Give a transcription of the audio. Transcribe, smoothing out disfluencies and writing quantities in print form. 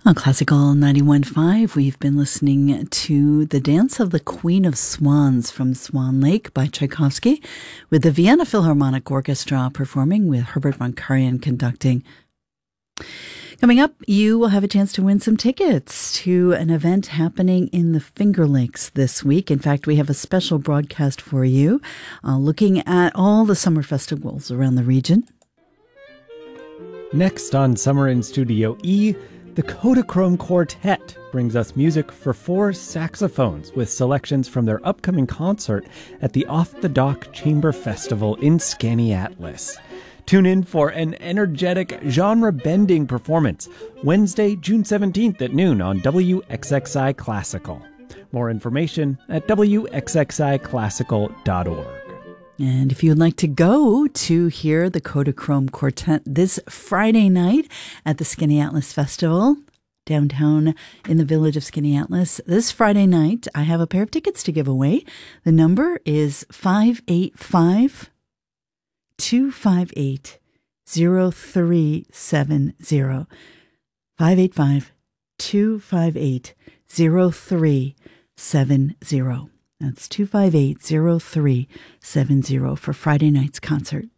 On Classical 91.5, we've been listening to The Dance of the Queen of Swans from Swan Lake by Tchaikovsky, with the Vienna Philharmonic Orchestra performing with Herbert von Karajan conducting. Coming up, you will have a chance to win some tickets to an event happening in the Finger Lakes this week. In fact, we have a special broadcast for you, looking at all the summer festivals around the region. Next on Summer in Studio E, the Kodachrome Quartet brings us music for 4 saxophones with selections from their upcoming concert at the Off the Dock Chamber Festival in Skaneateles. Tune in for an energetic, genre-bending performance Wednesday, June 17th at noon on WXXI Classical. More information at wxxiclassical.org. And if you would like to go to hear the Kodachrome Quartet this Friday night at the Skaneateles Festival, downtown in the village of Skaneateles, this Friday night, I have a pair of tickets to give away. The number is 585-258-0370. 585-258-0370. That's 258-0370 for Friday night's concert.